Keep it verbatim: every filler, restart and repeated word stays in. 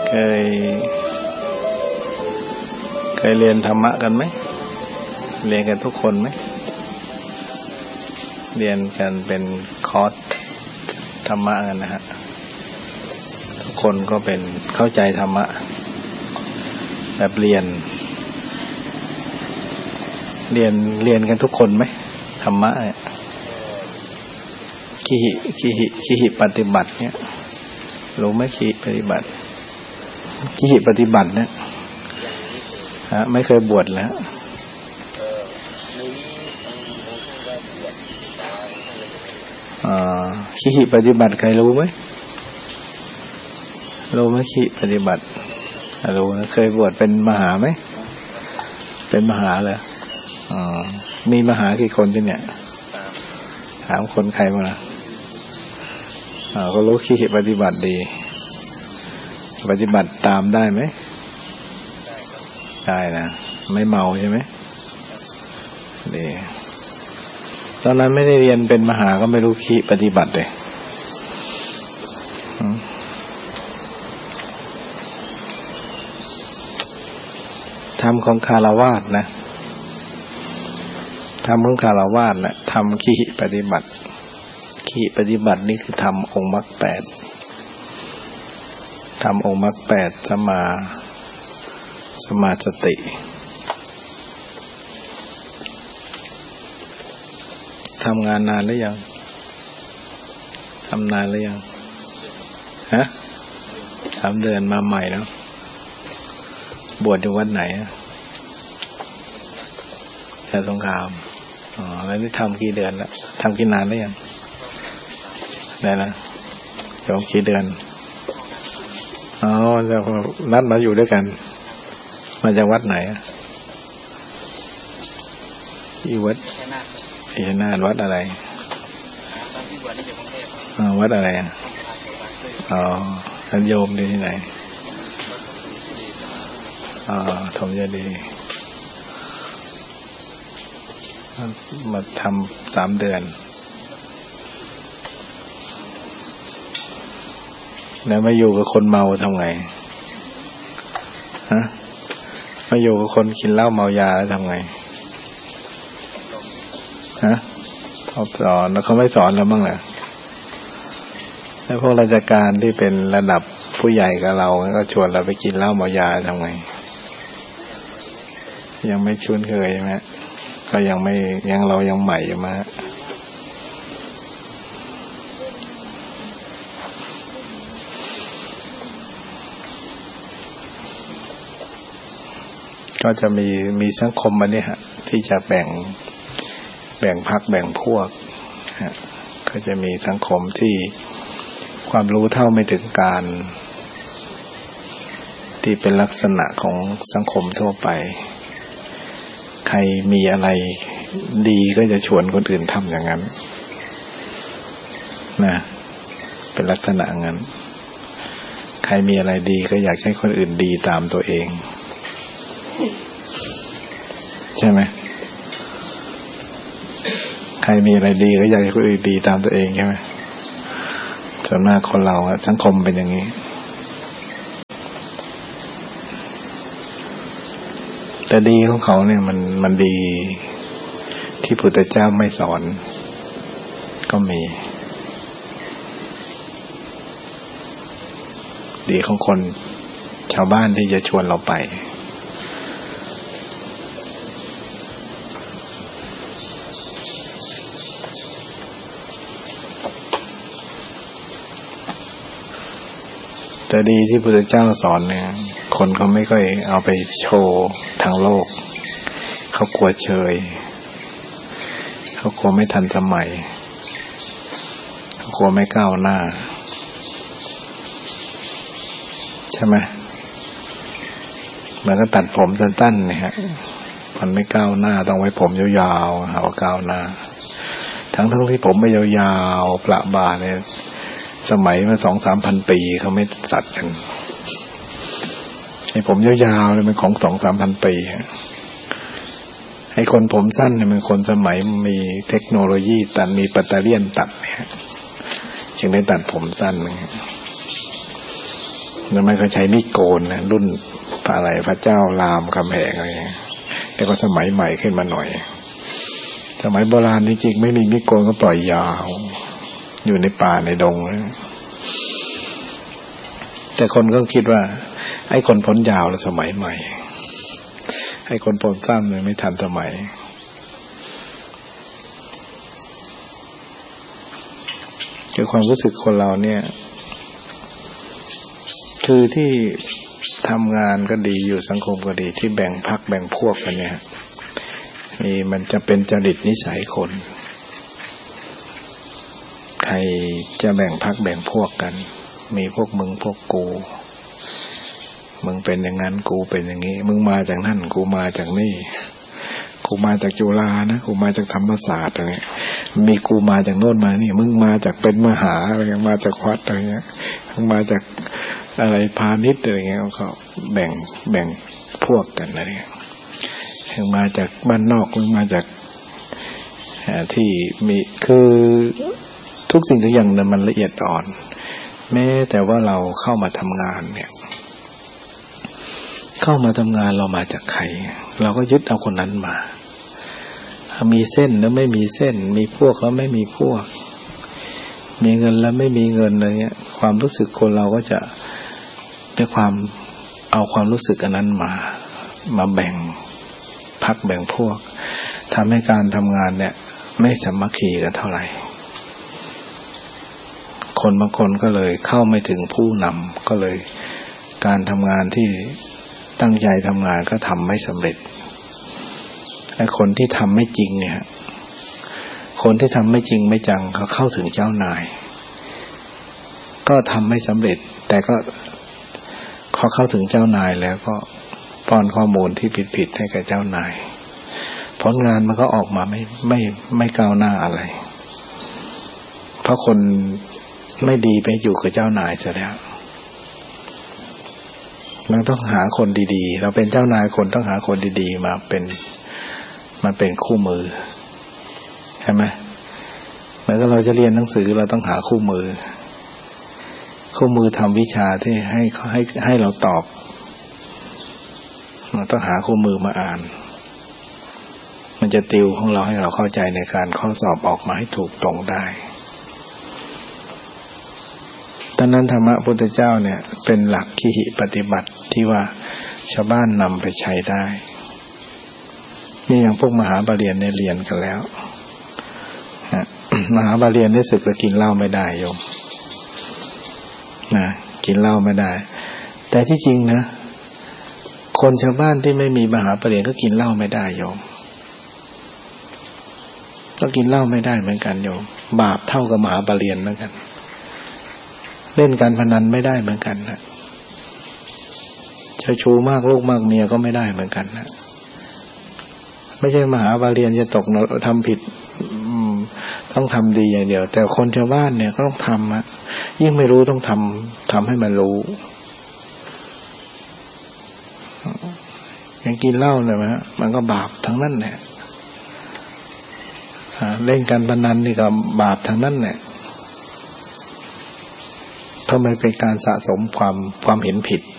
เคยเคยเรียนธรรมะกันไหมเรียนกันทุกคนไหมเรียนกันเป็นคอร์สธรรมะกันนะฮะทุกคนก็เป็นเข้าใจธรรมะแบบเรียนเรียนเรียนกันทุกคนไหมธรรมะเนี่ยขีหิขีหิขีหิปฏิบัติเนี่ยรู้ไหมขีหิปฏิบัติขีหิปฏิบัติเนี่ยฮะไม่เคยบวชแล้วอ่าขีหิปฏิบัติใครรู้ไหมรู้ไหมขีหิปฏิบัติรู้นะเคยบวชเป็นมหาไหมเป็นมหาเลยอ๋อมีมหากี่คนที่เนี่ยถามคนใครมาอ่าก็รู้ขีหิปฏิบัติดีปฏิบัติตามได้ไหมได้นะไม่เมาใช่ไหมดีตอนนั้นไม่ได้เรียนเป็นมหาก็ไม่รู้ขีปฏิบัติเลยธรรมของคฤหัสถ์นะธรรมของคฤหัสถ์นะธรรมขีปฏิบัติขีปฏิบัตินี่คือธรรมองค์มรรคแปดธรรมองค์มรรคแปดสมาสมาสติทำงานนานหรือยังทำนานหรือยังฮะสามเดือนมาใหม่แล้วบวชอยู่วัดไหนชาติสงครามอ๋อแล้วนี่ทำกี่เดือนแล้วทำกี่นานแล้วยังได้นะโยมกี่เดือนอ๋อจะนัดมาอยู่ด้วยกันมาจากวัดไหนอีวัดอีนานวัดอะไรอ๋อวัดอะไรอ๋อท่านโยมที่ไหนอ๋อธมยดีมาทำสามเดือนแล้วมาอยู่กับคนเมาทำไงฮะมาอยู่กับคนกินเหล้าเมายาแล้วทำไงฮะเขาสอนแล้วเขาไม่สอนแล้วบ้างเหรอแล้วพวกราชการที่เป็นระดับผู้ใหญ่กับเราก็ชวนเราไปกินเหล้าเมายาทำไงยังไม่ชุนเคยใช่ไหมก็ยังไม่ยังเรายังใหม่อยู่มาก็จะมีมีสังคมอันนี้ฮะที่จะแบ่งแบ่งพรรคแบ่งพวกฮะก็จะมีสังคมที่ความรู้เท่าไม่ถึงการที่เป็นลักษณะของสังคมทั่วไปใครมีอะไรดีก็จะชวนคนอื่นทำอย่างนั้นนะเป็นลักษณะงั้นใครมีอะไรดีก็อยากให้คนอื่นดีตามตัวเองใช่ไหมใครมีอะไรดีก็อยากให้คนอื่นดีตามตัวเองใช่ไหมส่วนมากคนเราสังคมเป็นอย่างนี้แต่ดีของเขาเนี่ยมันมันดีที่พุทธเจ้าไม่สอนก็มีดีของคนชาวบ้านที่จะชวนเราไปแต่ดีที่พุทธเจ้าสอนเนี่ยคนเขาไม่ค่อยเอาไปโชว์ทางโลกเขากลัวเชยเขากลัวไม่ทันสมัยเขากลัวไม่ก้าวหน้าใช่ไหมเหมือนกับตัดผมสั้นๆเนี่ยฮะมันไม่ก้าวหน้าต้องไว้ผมยาวๆหาว่าก้าวหน้าทั้งๆที่ผมไม่ยาวๆประบาเนี่ยสมัยมาสองสามพันปีเขาไม่ตัดกันไอ้ผมยาวๆเนี่ยมันของสองสามพันปีไอ้คนผมสั้นเนี่ยมันคนสมัยมีเทคโนโลยีตัดมีปัตเตอร์เลียนตัดเนี่ยจึงได้ตัดผมสั้นแล้วมันก็ใช้มีดโกนนะรุ่นอะไรพระเจ้ารามคำแหงอะไรแต่ก็สมัยใหม่ขึ้นมาหน่อยสมัยโบราณจริงๆไม่มีมีดโกนก็ปล่อยยาวอยู่ในป่าในดงนะแต่คนก็คิดว่าไอ้คนพ้นยาวแล้วสมัยใหม่ไอ้คนพ้นสั้นเลยไม่ทันสมัยคือความรู้สึกคนเราเนี่ยคือที่ทำงานก็ดีอยู่สังคมก็ดีที่แบ่งพรรคแบ่งพวกกันเนี่ยนี่มันจะเป็นจริตนิสัยคนใครจะแบ่งพรรคแบ่งพวกกันมีพวกมึงพวกกูมึงเป็นอย่างนั้นกูเป็นอย่างนี้มึงมาจากนั่นกูมาจากนี่กูมาจากจุฬานะกูมาจากธรรมศาสตร์อะไรเงี้ยมีกูมาจากโน่นมานี่มึงมาจากเป็นมหาอะไรเงี้ยมาจากวัดอะไรเงี้ยมึงมาจากอะไรพาณิชย์อะไรเงี้ยเขาแบ่งแบ่งพวกกันอะไรเงี้ยมึงมาจากบ้านนอกมึงมาจากที่มีคือทุกสิ่งทุกอย่างนั้นมันละเอียดอ่อนแม้แต่ว่าเราเข้ามาทำงานเนี่ยเข้ามาทำงานเรามาจากใครเราก็ยึดเอาคนนั้นมามีเส้นแล้วไม่มีเส้นมีพวกแล้วไม่มีพวกมีเงินแล้วไม่มีเงินอะไรเงี้ยความรู้สึกคนเราก็จะเป็นความเอาความรู้สึกอันนั้นมามาแบ่งพรรคแบ่งพวกทำให้การทำงานเนี่ยไม่สามัคคีกันเท่าไหร่คนบางคนก็เลยเข้าไม่ถึงผู้นำก็เลยการทำงานที่ตั้งใจทำงานก็ทำไม่สำเร็จและคนที่ทำไม่จริงเนี่ยคนที่ทำไม่จริงไม่จังเขาเข้าถึงเจ้านายก็ทำไม่สำเร็จแต่ก็พอเข้าถึงเจ้านายแล้วก็ป้อนข้อมูลที่ผิดๆให้กับเจ้านายผลงานมันก็ออกมาไม่ไม่ไม่ก้าวหน้าอะไรเพราะคนไม่ดีไปอยู่กับเจ้านายซะแล้วมันต้องหาคนดีๆเราเป็นเจ้านายคนต้องหาคนดีๆมาเป็นมาเป็นคู่มือใช่ไหมเหมือนกับเราจะเรียนหนังสือเราต้องหาคู่มือคู่มือทำวิชาที่ให้ให้ให้เราตอบเราต้องหาคู่มือมาอ่านมันจะติวของเราให้เราเข้าใจในการข้อสอบออกมาให้ถูกตรงได้ดังนั้นธรรมะพุทธเจ้าเนี่ยเป็นหลักขีหิปฏิบัติที่ว่าชาวบ้านนำไปใช้ได้นี่อย่างพวกมหาบาเรียนเนี่ยเรียนกันแล้วมหาบาเรียนได้ศึกแล้วกินเหล้าไม่ได้โยมนะกินเหล้าไม่ได้แต่ที่จริงนะคนชาวบ้านที่ไม่มีมหาบาเรียนก็กินเหล้าไม่ได้โยมก็กินเหล้าไม่ได้เหมือนกันโยมบาปเท่ากับมหาบาเรียนเหมือนกันเล่นการพนันไม่ได้เหมือนกันนะเจ้าชู้มากลูกมากเมียก็ไม่ได้เหมือนกันนะไม่ใช่มหาบาเรียนจะตกนรกทำผิดต้องทำดีอย่างเดียวแต่คนชาวบ้านเนี่ยก็ต้องทำอะยิ่งไม่รู้ต้องทำทำให้มันรู้อย่างกินเหล้าเลยนะมันก็บาปทั้งนั้นแหละเล่นการพนันนี่ก็บาปทั้งนั้นแหละเพราะมันเป็นการสะสมความความเห็นผิด